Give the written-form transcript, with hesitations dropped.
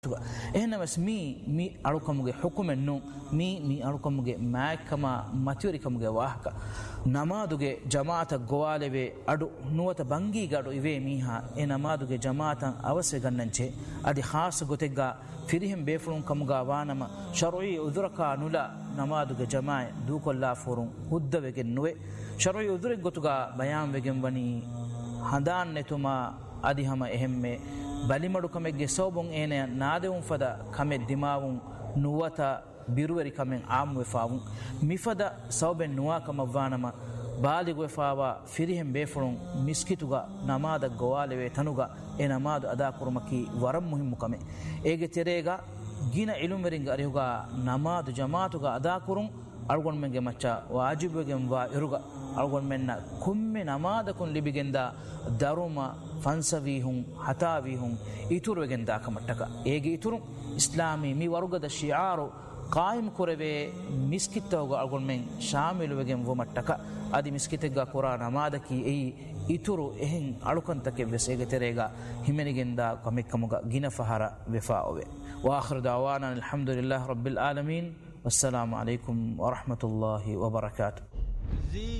එහෙනම්ස් මේ අලුකමුගේ හුකුමෙන්නු මේ අලුකමුගේ මෑකම මතිවරිකමුගේ වාහක නමාදුගේ ජමාත ගෝවාලෙවේ අඩු නුවත බංගී ගඩු ඉවේ මීහා ඒ නමාදුගේ ජමාතන් අවශ්‍ය ගන්නංචේ අදි ખાસ ගොතෙග්ගා ෆිරිහෙම් බේෆුලුන් කමුගා වානම ශරොයි උදුරකා නුලා නමාදුගේ ජමාය දූකොල්ලා ෆොරුන් හුද්දවෙගෙන් නුවේ ශරොයි උදුරෙක් ගොතුගා බයාම් වෙගෙන් වනි හඳාන් නෙතුමා අදිහම එහෙම්මේ බලිමඩු කමෙක්ගේ සෝබොන් ඒනය නාදෙවුන් ෆද කමෙ දිමාවුන් නුවත බිරුවරි කමෙන් ආම් වෙෆාවුන් මිෆද සෝබෙන් නුවාකම වානම බාලිගු වෙෆාවා ෆිරිහෙම් බේෆුරුන් මිස්කිතුගා නමාද ගෝවාලෙවේ තනුගා ඒ නමාද අදා කුරුමකි වරම් මුහිම්මු කමෙ ඒගේ තෙරේගා ගින ඉලුම් වෙරින්ග අරිහුගා නමාද ජමාතුගා අදා කුරුන් අල්ගොන් මෙන්ගේ මච්චා වාජිබුගෙන් වා ඉරුග අල්ගොන් මෙන්න කුම්මෙ නමාදකුන් ලිබිගෙන්දා දරුම ಫನ್ಸವೀಹುಂ ಹತಾವೀಹುಂ ಇತುರುವೆಗೆಂದ ಕಮಟ್ಟಕ ಏಗೆ ಇತುರು ಇಸ್ಲಾಮಿ ಮಿ ವರುಗದ ಶಿಯಾರು ಕಾಯಿಮ್ ಕುರವೆ ಮಿಸ್ಕಿತ್ತವಗ ಅಲ್ಗೊಳ್ಮೆಂ ಶಾಮಿಲುವೆಗೆಂ ವಮಟ್ಟಕ ಅದಿ ಮಿಸ್ಕಿತೆಗ್ಗ ಕುರಾ ನಮಾದಕಿ ಎಯಿ ಇತುರು ಎಹೆಂ ಅಳುಕಂತಕ್ಕೆ ವೆಸೆಗೆ ತೆರೆಗ ಹಿಮೆನಿಗೆಂದ ಕಮೆಕ್ಕಮುಗ ಗಿನ ಫಹರ ವೆಫಾವೆ ವಾಖಿರು ದಾವಾನಾ ಅಲ್ಹಮ್ದುಲಿಲ್ಲಾಹಿ ರಬ್ಬಿಲ್ ಆಲಮೀನ್ ವಸ್ಸಲಾಮು ಅಲೈಕುಂ ವರಹಮತುಲ್ಲಾಹಿ ವಬರಕಾತು.